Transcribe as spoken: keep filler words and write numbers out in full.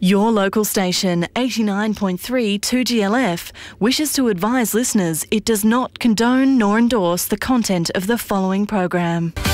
Your local station, eighty-nine point three two G L F, wishes to advise listeners it does not condone nor endorse the content of the following program.